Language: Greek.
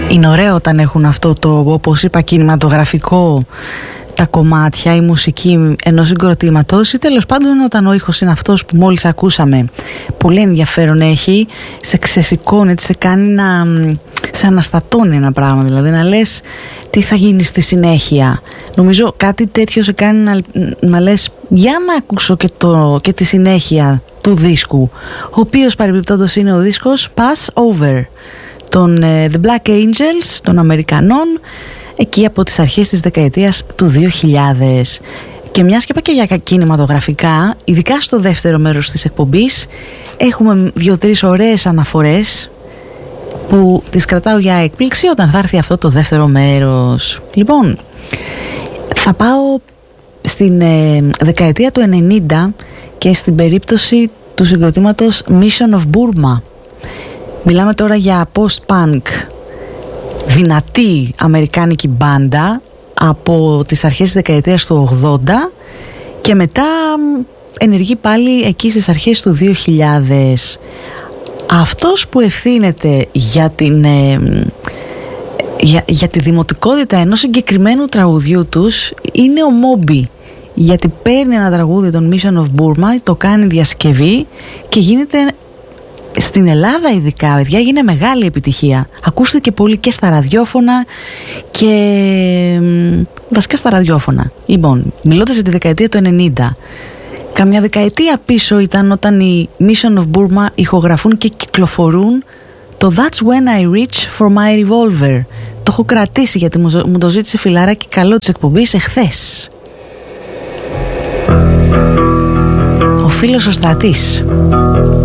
Είναι ωραίο όταν έχουν αυτό το, όπως είπα, κινηματογραφικό, τα κομμάτια, η μουσική ενός συγκροτήματος, ή τέλος πάντων όταν ο ήχος είναι αυτός που μόλις ακούσαμε. Πολύ ενδιαφέρον έχει, σε ξεσηκώνει, σε κάνει να σε αναστατώνει ένα πράγμα, δηλαδή να λες τι θα γίνει στη συνέχεια. Νομίζω κάτι τέτοιο σε κάνει να λες για να ακούσω και τη συνέχεια του δίσκου, ο οποίος παρεμπιπτόντως είναι ο δίσκος Pass Over των The Black Angels, των Αμερικανών, εκεί από τις αρχές της δεκαετίας του 2000. Και μιας και είπα και για κινηματογραφικά, ειδικά στο δεύτερο μέρος της εκπομπής έχουμε 2-3 ωραίες αναφορές που τις κρατάω για έκπληξη όταν θα έρθει αυτό το δεύτερο μέρος. Λοιπόν, θα πάω στην δεκαετία του 90 και στην περίπτωση του συγκροτήματος Mission of Burma. Μιλάμε τώρα για post-punk, δυνατή αμερικάνικη μπάντα από τις αρχές της δεκαετίας του 80 και μετά ενεργεί πάλι εκεί στις αρχές του 2000. Αυτός που ευθύνεται για τη δημοτικότητα ενός συγκεκριμένου τραγουδιού τους είναι ο Μόμπι, γιατί παίρνει ένα τραγούδι των Mission of Burma, το κάνει διασκευή και γίνεται στην Ελλάδα, ειδικά παιδιά, έγινε μεγάλη επιτυχία. Ακούστηκε πολύ και στα ραδιόφωνα και βασικά στα ραδιόφωνα. Λοιπόν, μιλώντας για τη δεκαετία του 90, καμιά δεκαετία πίσω ήταν όταν οι Mission of Burma ηχογραφούν και κυκλοφορούν το That's When I Reach For My Revolver. Το έχω κρατήσει γιατί μου το ζήτησε φιλαράκι καλό της εκπομπής εχθές, ο φίλος ο Στρατής.